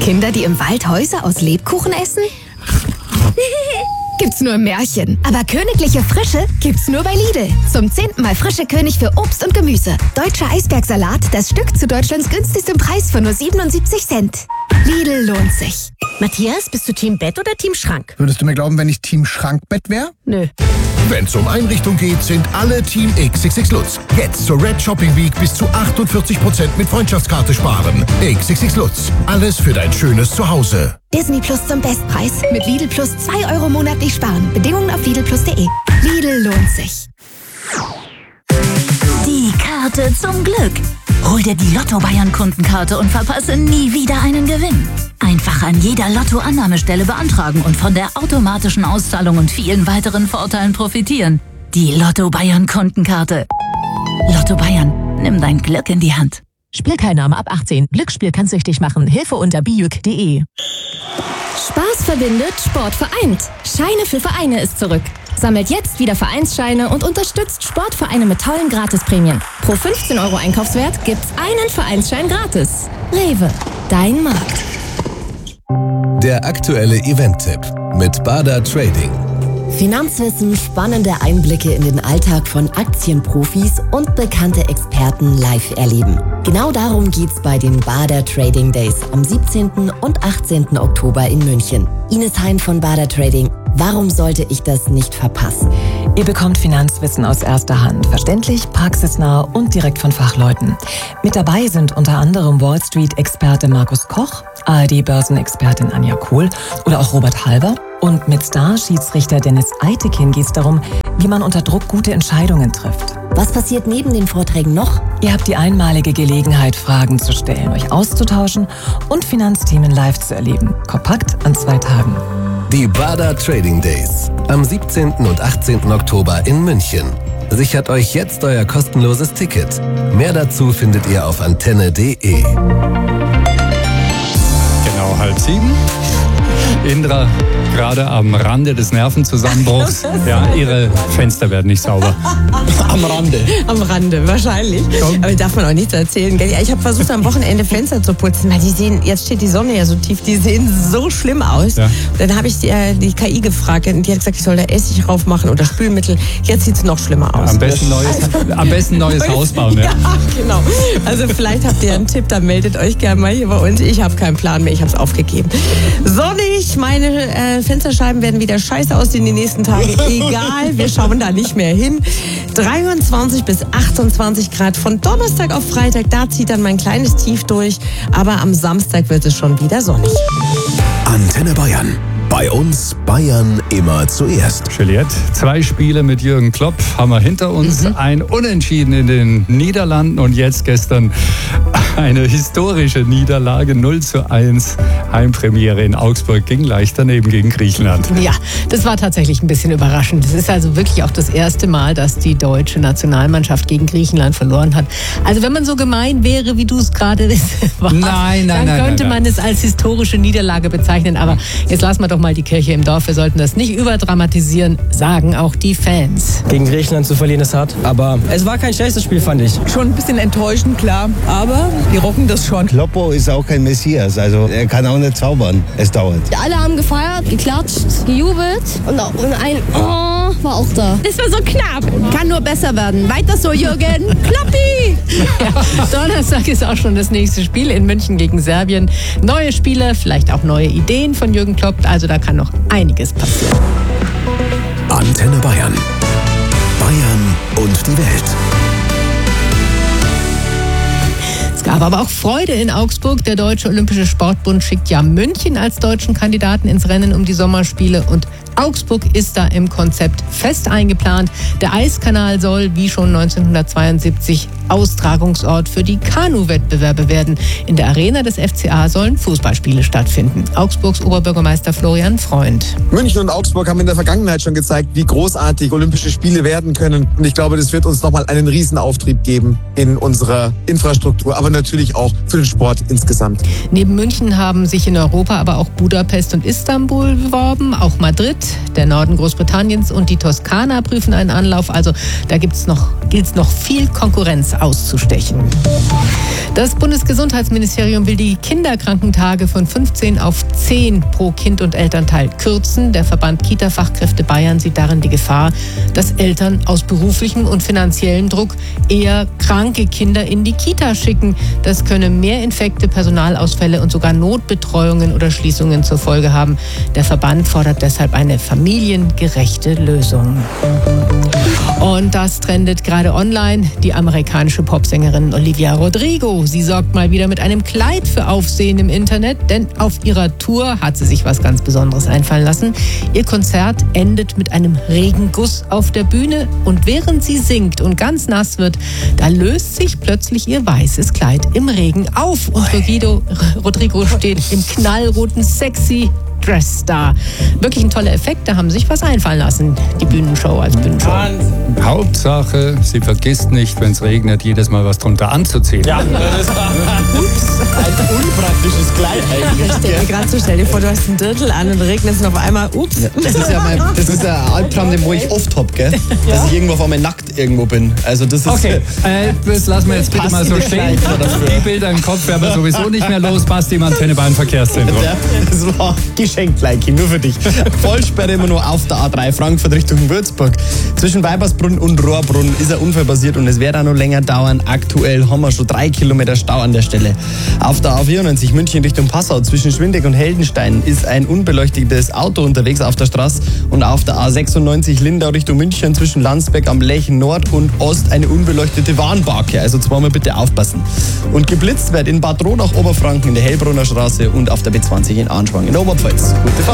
Kinder, die im Wald Häuser aus Lebkuchen essen? Gibt's nur im Märchen. Aber königliche Frische gibt's nur bei Lidl. Zum 10. Mal frische König für Obst und Gemüse. Deutscher Eisbergsalat, das Stück zu Deutschlands günstigstem Preis von nur 77 Cent. Lidl lohnt sich. Matthias, bist du Team Bett oder Team Schrank? Würdest du mir glauben, wenn ich Team Schrankbett wäre? Nö. Wenn's um Einrichtung geht, sind alle Team XXX Lutz. Jetzt zur Red Shopping Week bis zu 48% mit Freundschaftskarte sparen. XXX Lutz. Alles für dein schönes Zuhause. Disney Plus zum Bestpreis. Mit Lidl Plus 2 € monatlich sparen. Bedingungen auf lidlplus.de. Lidl lohnt sich. Die Karte zum Glück. Hol dir die Lotto Bayern Kundenkarte und verpasse nie wieder einen Gewinn. Einfach an jeder Lotto-Annahmestelle beantragen und von der automatischen Auszahlung und vielen weiteren Vorteilen profitieren. Die Lotto Bayern Kundenkarte. Lotto Bayern, nimm dein Glück in die Hand. Spielteilnahme ab 18. Glücksspiel kann süchtig machen. Hilfe unter bijuk.de. Spaß verbindet, Sport vereint. Scheine für Vereine ist zurück. Sammelt jetzt wieder Vereinsscheine und unterstützt Sportvereine mit tollen Gratisprämien. Pro 15 € Einkaufswert gibt's einen Vereinsschein gratis. Rewe, dein Markt. Der aktuelle Event-Tipp mit Bader Trading. Finanzwissen, spannende Einblicke in den Alltag von Aktienprofis und bekannte Experten live erleben. Genau darum geht's bei den Bader Trading Days am 17. und 18. Oktober in München. Ines Hein von Bader Trading. Warum sollte ich das nicht verpassen? Ihr bekommt Finanzwissen aus erster Hand, verständlich, praxisnah und direkt von Fachleuten. Mit dabei sind unter anderem Wall Street-Experte Markus Koch, ARD-Börsenexpertin Anja Kohl oder auch Robert Halber. Und mit Star-Schiedsrichter Dennis Eitekin geht es darum, wie man unter Druck gute Entscheidungen trifft. Was passiert neben den Vorträgen noch? Ihr habt die einmalige Gelegenheit, Fragen zu stellen, euch auszutauschen und Finanzthemen live zu erleben. Kompakt an 2 Tagen. Die Bader Trading Days am 17. und 18. Oktober in München. Sichert euch jetzt euer kostenloses Ticket. Mehr dazu findet ihr auf antenne.de. Genau 6:30. Indra gerade am Rande des Nervenzusammenbruchs. Ja, ihre Fenster werden nicht sauber. Am Rande. Am Rande, wahrscheinlich. Aber darf man auch nichts erzählen, gell? Ich habe versucht, am Wochenende Fenster zu putzen, weil die sehen, jetzt steht die Sonne ja so tief, die sehen so schlimm aus. Ja. Dann habe ich die KI gefragt und die hat gesagt, ich soll da Essig raufmachen oder Spülmittel. Jetzt sieht es noch schlimmer aus. Am besten neues Haus bauen. Ja. Ja, genau. Also vielleicht habt ihr einen Tipp, dann meldet euch gerne mal hier bei uns. Ich habe keinen Plan mehr, ich habe es aufgegeben. Sonnig, meine Fensterscheiben werden wieder scheiße aussehen die nächsten Tage. Egal, wir schauen da nicht mehr hin. 23 bis 28 Grad von Donnerstag auf Freitag, da zieht dann mein kleines Tief durch. Aber am Samstag wird es schon wieder sonnig. Antenne Bayern. Bei uns Bayern immer zuerst. Juliette, 2 Spiele mit Jürgen Klopp haben wir hinter uns. Ein Unentschieden in den Niederlanden und jetzt gestern eine historische Niederlage, 0:1. Heimpremiere in Augsburg, ging leicht daneben gegen Griechenland. Ja, das war tatsächlich ein bisschen überraschend. Das ist also wirklich auch das erste Mal, dass die deutsche Nationalmannschaft gegen Griechenland verloren hat. Also wenn man so gemein wäre, wie du es gerade warst, dann könnte man es als historische Niederlage bezeichnen. Aber jetzt lassen wir doch mal die Kirche im Dorf. Wir sollten das nicht überdramatisieren, sagen auch die Fans. Gegen Griechenland zu verlieren ist hart, aber es war kein schlechtes Spiel, fand ich. Schon ein bisschen enttäuschend, klar, aber wir rocken das schon. Kloppo ist auch kein Messias, also er kann auch nicht zaubern. Es dauert. Alle haben gefeiert, geklatscht, gejubelt und ein war auch da. Das war so knapp. Kann nur besser werden. Weiter so, Jürgen. Kloppi! Ja, Donnerstag ist auch schon das nächste Spiel in München gegen Serbien. Neue Spieler, vielleicht auch neue Ideen von Jürgen Klopp. Also da kann noch einiges passieren. Antenne Bayern. Bayern und die Welt. Es gab aber auch Freude in Augsburg. Der Deutsche Olympische Sportbund schickt ja München als deutschen Kandidaten ins Rennen um die Sommerspiele und Augsburg ist da im Konzept fest eingeplant. Der Eiskanal soll, wie schon 1972, Austragungsort für die Kanu-Wettbewerbe werden. In der Arena des FCA sollen Fußballspiele stattfinden. Augsburgs Oberbürgermeister Florian Freund. München und Augsburg haben in der Vergangenheit schon gezeigt, wie großartig Olympische Spiele werden können. Und ich glaube, das wird uns nochmal einen Riesenauftrieb geben in unserer Infrastruktur, aber natürlich auch für den Sport insgesamt. Neben München haben sich in Europa aber auch Budapest und Istanbul beworben, auch Madrid. Der Norden Großbritanniens und die Toskana prüfen einen Anlauf. Also da gilt es noch viel Konkurrenz auszustechen. Das Bundesgesundheitsministerium will die Kinderkrankentage von 15 auf 10 pro Kind und Elternteil kürzen. Der Verband Kita-Fachkräfte Bayern sieht darin die Gefahr, dass Eltern aus beruflichem und finanziellem Druck eher kranke Kinder in die Kita schicken. Das könne mehr Infekte, Personalausfälle und sogar Notbetreuungen oder Schließungen zur Folge haben. Der Verband fordert deshalb eine familiengerechte Lösung. Und das trendet gerade online. Die amerikanische Popsängerin Olivia Rodrigo. Sie sorgt mal wieder mit einem Kleid für Aufsehen im Internet, denn auf ihrer Tour hat sie sich was ganz Besonderes einfallen lassen. Ihr Konzert endet mit einem Regenguss auf der Bühne und während sie singt und ganz nass wird, da löst sich plötzlich ihr weißes Kleid im Regen auf und Rodrigo steht im knallroten Sexy Dress da. Wirklich ein toller Effekt, da haben sie sich was einfallen lassen, die Bühnenshow als Bühnenshow. Hauptsache, sie vergisst nicht, wenn es regnet, jedes Mal was drunter anzuziehen. Ja, das war ein unpraktisches Kleid eigentlich. Ich stelle mir gerade so, stell dir vor, du hast einen Dirndl an und regnet es auf einmal, ups. Ja, das ist ja ein Albtraum, den wo ich oft hab, gell? Ja. Dass ich irgendwo auf einmal nackt irgendwo bin. Also das ist okay, das lassen wir jetzt bitte mal so stehen. Die Bilder im Kopf werden wir sowieso nicht mehr los. Basti im Antennebahn-Verkehrszentrum. Ja, das war Geschenk, Leiki, nur für dich. Vollsperre immer noch auf der A3 Frankfurt Richtung Würzburg. Zwischen Weibersbrunn und Rohrbrunn ist ein Unfall passiert und es wird auch noch länger dauern. Aktuell haben wir schon 3 Kilometer Stau an der Stelle. Auf der A94 München Richtung Passau zwischen Schwindeck und Heldenstein ist ein unbeleuchtetes Auto unterwegs auf der Straße und auf der A96 Lindau Richtung München zwischen Landsberg am Lech Nord und Ost eine unbeleuchtete Warnbarke. Also zweimal bitte aufpassen. Und geblitzt wird in Bad Rodach Oberfranken in der Hellbrunner Straße und auf der B20 in Arnschwang in Oberpfalz. Gute Fahrt.